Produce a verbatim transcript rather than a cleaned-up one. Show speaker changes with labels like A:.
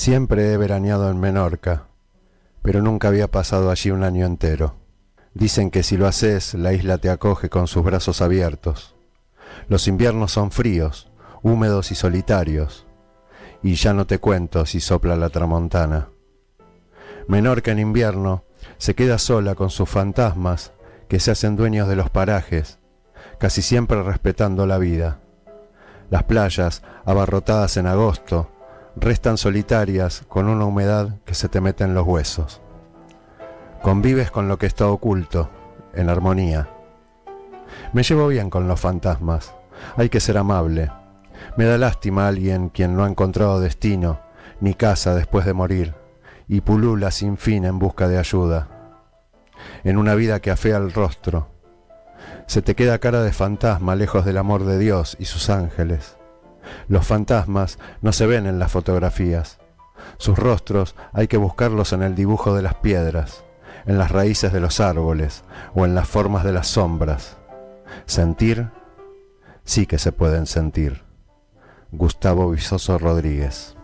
A: Siempre he veraneado en Menorca, pero nunca había pasado allí un año entero. Dicen que si lo haces, la isla te acoge con sus brazos abiertos. Los inviernos son fríos, húmedos y solitarios, y ya no te cuento si sopla la tramontana. Menorca en invierno se queda sola con sus fantasmas que se hacen dueños de los parajes, casi siempre respetando la vida. Las playas, abarrotadas en agosto, restan solitarias con una humedad que se te mete en los huesos. Convives con lo que está oculto, en armonía. Me llevo bien con los fantasmas, hay que ser amable. Me da lástima a alguien quien no ha encontrado destino, ni casa después de morir, y pulula sin fin en busca de ayuda. En una vida que afea el rostro, se te queda cara de fantasma lejos del amor de Dios y sus ángeles. Los fantasmas no se ven en las fotografías. Sus rostros hay que buscarlos en el dibujo de las piedras, en las raíces de los árboles o en las formas de las sombras. Sentir, sí que se pueden sentir. Gustavo Vizoso Rodríguez.